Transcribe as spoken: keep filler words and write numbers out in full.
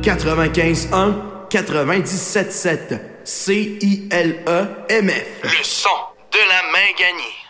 quatre-vingt-quinze un quatre-vingt-dix-sept sept C I L E M F. Le son de la main gagnée.